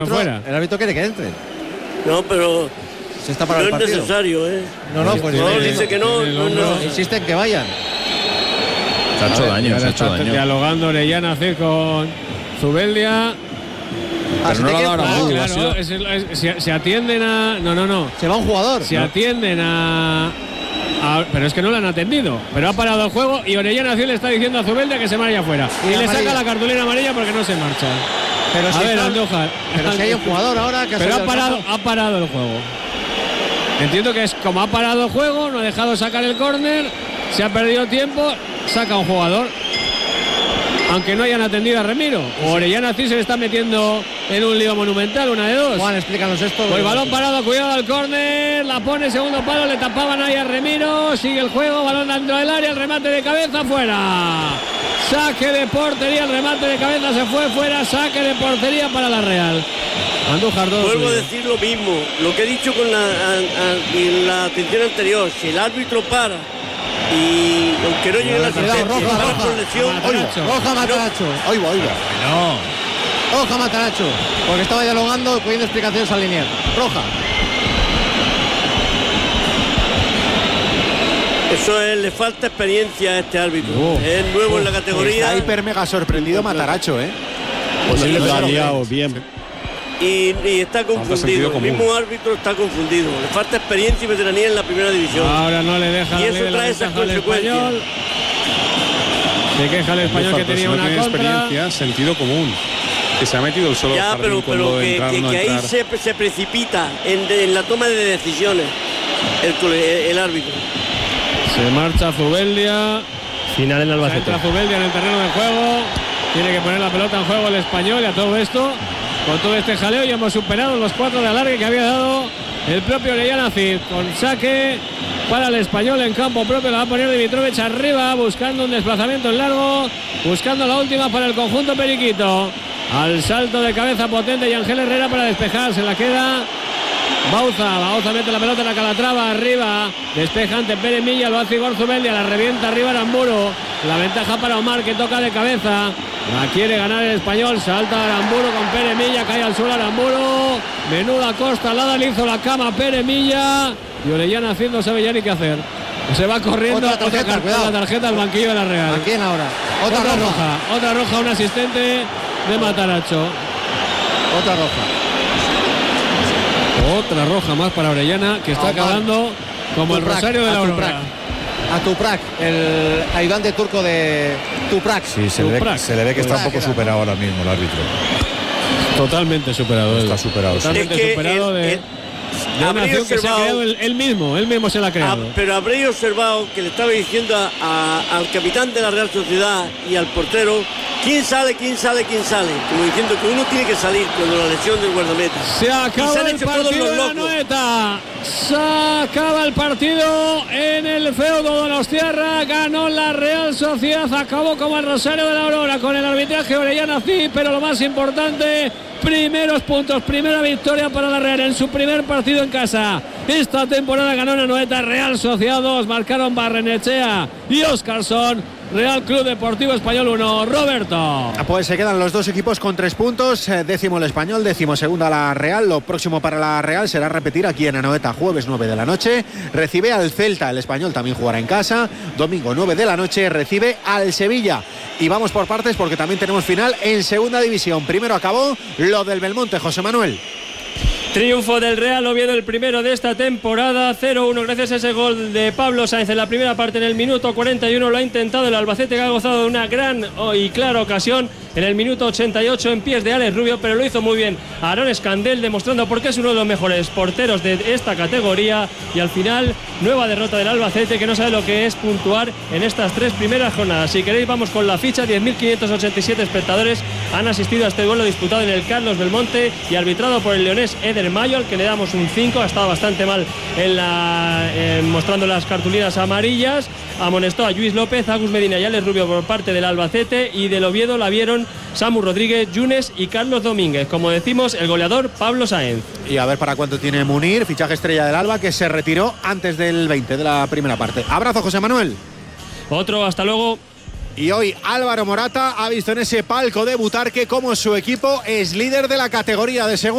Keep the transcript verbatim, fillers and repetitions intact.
Fuera. El árbitro quiere que entre. No, pero Se está para no el partido. es necesario, ¿eh? No, no, pues No, eh, dice que no, no, no. insiste en que vayan. Se ha hecho daño, se ha hecho Está daño. dialogando Orellana Cid con Zubeldia. Ah, si no te lo ha quieres dado ahora jugar, Mou, Claro, ha sido- es el- es- se, se atienden a. No, no, no. Se va un jugador. Se No. atienden a, a- Pero es que no le han atendido. Pero ha parado el juego y Orellana Cid le está diciendo a Zubeldia que se vaya afuera. Y Y, le amarilla. saca la cartulina amarilla porque no se marcha. Pero a si ver, está- Andújar. Pero si hay un jugador ahora que ha Pero salido ha al parado, campo. ha parado el juego. Entiendo que es como ha parado el juego, no ha dejado sacar el córner, se ha perdido tiempo, saca un jugador. Aunque no hayan atendido a Remiro. O Orellana Cid se le está metiendo en un lío monumental, una de dos. Juan, explícanos esto. Pues balón parado, cuidado al córner, la pone segundo palo, le tapaban ahí a Remiro, sigue el juego, balón dentro del área, el remate de cabeza fuera. Saque de portería, el remate de cabeza se fue fuera, saque de portería para la Real. Andújar dos. Vuelvo a decir lo mismo, lo que he dicho con la, a- a- en la atención anterior. Si el árbitro para y aunque no llegue la Cuidado, asistencia, roja, para roja. por lesión, Mataracho. Roja Mataracho. Oigo, oigo. No. Roja Mataracho. Porque estaba dialogando, pidiendo explicaciones al lineal. Roja. eso es, le falta experiencia a este árbitro. Es nuevo en la categoría. Está hiper mega sorprendido Mataracho, ¿eh? Posible Lo que ha lo liado bien. Y, y está sentido confundido. El común. mismo árbitro está confundido. Le falta experiencia y veteranía en la primera división. Ahora no le deja Y la eso ley de la trae esas ventaja al consecuencias. español. Se queja el español que tenía una contra. experiencia, sentido común. Que se ha metido el solo Ya, jardín pero, cuando pero que, entrar, que- no que ahí entrar. se, se precipita en, de- en la toma de decisiones el, cole- el árbitro. Se marcha Zubeldia. Final en Se Albacete. entra Zubeldia en el terreno de juego. Tiene que poner la pelota en juego el español y a todo esto, con todo este jaleo, ya hemos superado los cuatro de alargue que había dado el propio Orellana Cid. Con saque para el español en campo propio, la va a poner Dimitrovic arriba, buscando un desplazamiento en largo, buscando la última para el conjunto periquito. Al salto de cabeza potente y Ángel Herrera para despejar, se la queda Bauza. Bauza mete la pelota en la Calatrava, arriba, despeja ante Pérez Milla, lo hace Igor Zubeldia, la revienta arriba Aramburu. La ventaja para Omar, que toca de cabeza. La quiere ganar el español, salta Aramburu con Pérez Milla, cae al suelo Aramburu. Menuda costalada, le hizo la cama a Pérez Milla. Y Orellana Cid no sabe ya ni qué hacer. Se va corriendo, Otra tarjeta, otra, cuidado. la tarjeta al banquillo de la Real. ¿A quién ahora? Otra, Otra roja. roja, otra roja, un asistente de Mataracho. Otra roja. Otra roja más para Orellana, que está A Omar. acabando como el Tuprac, rosario de a la Tuprac. aurora. A Tuprac, el ayudante turco de Tuprac. Sí, se le, ve, Tuprac. se le ve que está un poco superado ahora mismo el árbitro. Totalmente superado. Está él. superado. sí. Totalmente Es que superado el- de, el- de una habréis acción que se ha observado- creado él, él mismo. Él mismo se la ha Ah, creado. pero habréis observado que le estaba diciendo a- a- al capitán de la Real Sociedad y al portero quién sale, quién sale, quién sale. Como diciendo que uno tiene que salir cuando la lesión del guardameta. Se Y acaba se han el hecho todos partido los de la locos. Noeta. Se acaba el partido en el feudo Donostiarra. Ganó la Real Sociedad. Acabó como el rosario de la aurora con el arbitraje Orellana Cid. Pero lo más importante, primeros puntos, primera victoria para la Real en su primer partido en casa. Esta temporada ganó en Noeta. Real Sociedad dos. Marcaron Barrenechea y Óscarson. Real Club Deportivo Español uno. Roberto. Pues se quedan los dos equipos con tres puntos, eh, décimo el Español, décimo segunda la Real. Lo próximo para la Real será repetir aquí en Anoeta, jueves nueve de la noche, recibe al Celta, el Español también jugará en casa, domingo nueve de la noche recibe al Sevilla. Y vamos por partes porque también tenemos final en segunda división. Primero acabó lo del Belmonte, José Manuel. Triunfo del Real Oviedo, el primero de esta temporada, cero uno, gracias a ese gol de Pablo Sáenz en la primera parte. En el minuto cuarenta y uno lo ha intentado el Albacete, que ha gozado de una gran y clara ocasión en el minuto ochenta y ocho en pies de Alex Rubio, pero lo hizo muy bien Aarón Escandel, demostrando por qué es uno de los mejores porteros de esta categoría. Y al final, nueva derrota del Albacete, que no sabe lo que es puntuar en estas tres primeras jornadas. Si queréis, vamos con la ficha. Diez mil quinientos ochenta y siete espectadores han asistido a este duelo disputado en el Carlos Belmonte y arbitrado por el leonés Eder Mayo, al que le damos un cinco. Ha estado bastante mal en la, eh, mostrando las cartulinas amarillas. Amonestó a Luis López, Agus Medina y Alex Rubio por parte del Albacete, y del Oviedo la vieron Samu Rodríguez, Yunes y Carlos Domínguez. Como decimos, el goleador Pablo Sáenz. Y a ver para cuánto tiene Munir, fichaje estrella del Alba, que se retiró antes del veinte de la primera parte. Abrazo, José Manuel. Otro, hasta luego. Y hoy Álvaro Morata ha visto en ese palco debutar que como su equipo es líder de la categoría de segunda.